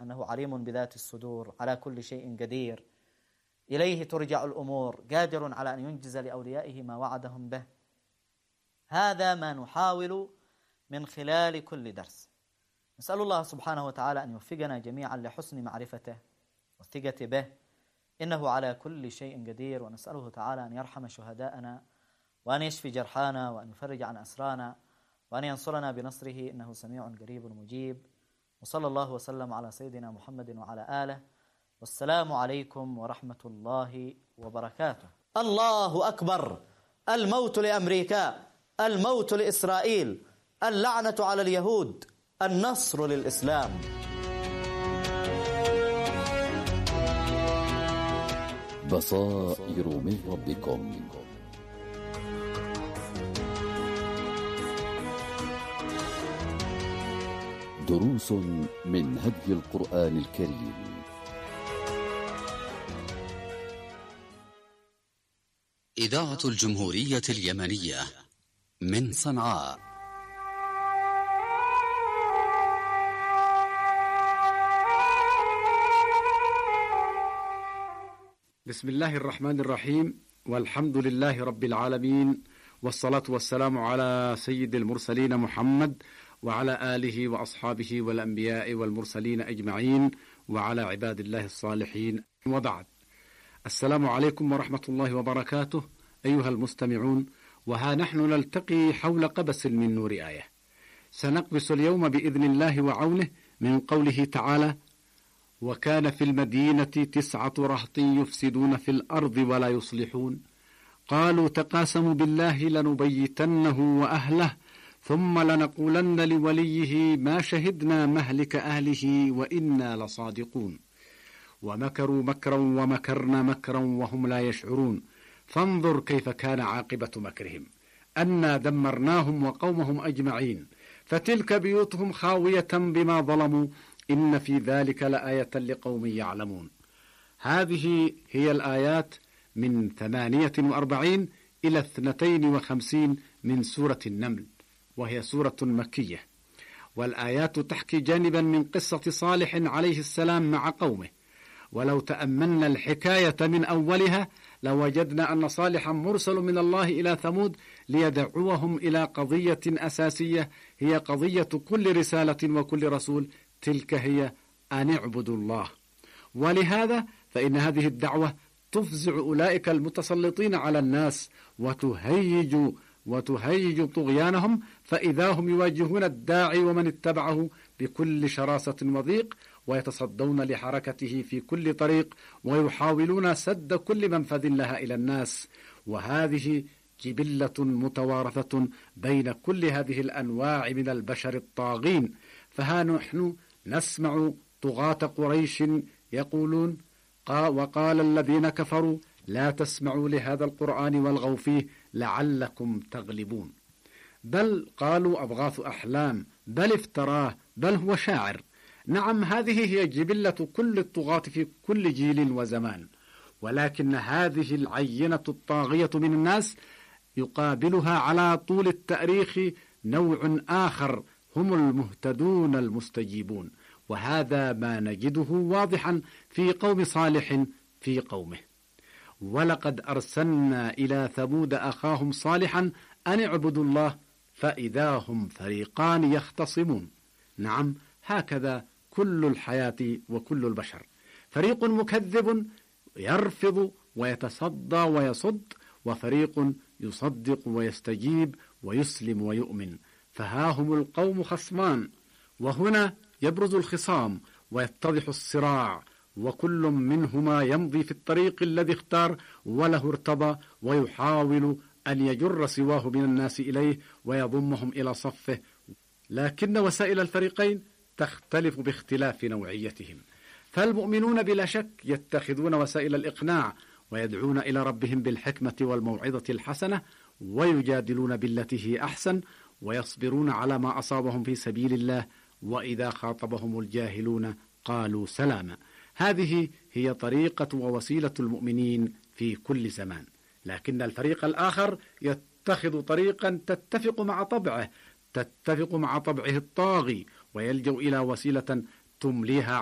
أنه عليم بذات الصدور، على كل شيء قدير، إليه ترجع الأمور، قادر على أن ينجز لأوليائه ما وعدهم به. هذا ما نحاول من خلال كل درس. نسأل الله سبحانه وتعالى أن يوفقنا جميعا لحسن معرفته والثقة به، إنه على كل شيء قدير. ونسأله تعالى أن يرحم شهداءنا، وأن يشفي جرحانا، وأن يفرج عن أسرانا، وأن ينصرنا بنصره، إنه سميع قريب مجيب. وصلى الله وسلم على سيدنا محمد وعلى آله، والسلام عليكم ورحمة الله وبركاته. الله أكبر. الموت لأمريكا، الموت لإسرائيل، اللعنة على اليهود، النصر للإسلام. بصائر من ربكم. دروس من هدي القرآن الكريم. إذاعة الجمهورية اليمنية من صنعاء. بسم الله الرحمن الرحيم، والحمد لله رب العالمين، والصلاة والسلام على سيد المرسلين محمد وعلى آله وأصحابه والأنبياء والمرسلين أجمعين، وعلى عباد الله الصالحين، وبعد. السلام عليكم ورحمة الله وبركاته أيها المستمعون، وها نحن نلتقي حول قبس من نور آية. سنقبس اليوم بإذن الله وعونه من قوله تعالى: وكان في المدينة 9 رهط يفسدون في الأرض ولا يصلحون، قالوا تقاسموا بالله لنبيتنه وأهله ثم لنقولن لوليه ما شهدنا مهلك أهله وإنا لصادقون، ومكروا مكرا ومكرنا مكرا وهم لا يشعرون، فانظر كيف كان عاقبة مكرهم أنا دمرناهم وقومهم أجمعين، فتلك بيوتهم خاوية بما ظلموا إن في ذلك لآية لقوم يعلمون. هذه هي الآيات من 48 إلى 52 من سورة النمل، وهي سورة مكية، والآيات تحكي جانبا من قصة صالح عليه السلام مع قومه. ولو تأملنا الحكاية من أولها لوجدنا أن صالحا مرسل من الله إلى ثمود ليدعوهم إلى قضية أساسية هي قضية كل رسالة وكل رسول، تلك هي أن اعبدوا الله. ولهذا فإن هذه الدعوة تفزع أولئك المتسلطين على الناس وتهيج طغيانهم، فإذا هم يواجهون الداعي ومن اتبعه بكل شراسة وضيق، ويتصدون لحركته في كل طريق، ويحاولون سد كل منفذ لها إلى الناس. وهذه جبلة متوارثة بين كل هذه الأنواع من البشر الطاغين. فها نحن نسمع طغاة قريش يقولون: وقال الذين كفروا لا تسمعوا لهذا القرآن والغوا فيه لعلكم تغلبون، بل قالوا أضغاث أحلام، بل افتراه، بل هو شاعر. نعم، هذه هي جبلة كل الطغاة في كل جيل وزمان، ولكن هذه العينة الطاغية من الناس يقابلها على طول التاريخ نوع آخر، هم المهتدون المستجيبون. وهذا ما نجده واضحا في قوم صالح في قومه: ولقد أرسلنا إلى ثمود أخاهم صالحا أن اعبدوا الله فإذا هم فريقان يختصمون. نعم، هكذا كل الحياة وكل البشر، فريق مكذب يرفض ويتصدى ويصد، وفريق يصدق ويستجيب ويسلم ويؤمن. فها هم القوم خصمان، وهنا يبرز الخصام ويتضح الصراع، وكل منهما يمضي في الطريق الذي اختار وله ارتضى، ويحاول أن يجر سواه من الناس إليه ويضمهم إلى صفه، لكن وسائل الفريقين تختلف باختلاف نوعيتهم. فالمؤمنون بلا شك يتخذون وسائل الإقناع، ويدعون إلى ربهم بالحكمة والموعظة الحسنة، ويجادلون بالتي هي أحسن، ويصبرون على ما أصابهم في سبيل الله، وإذا خاطبهم الجاهلون قالوا سلاما. هذه هي طريقة ووسيلة المؤمنين في كل زمان. لكن الفريق الآخر يتخذ طريقا تتفق مع طبعه الطاغي، ويلجأ إلى وسيلة تمليها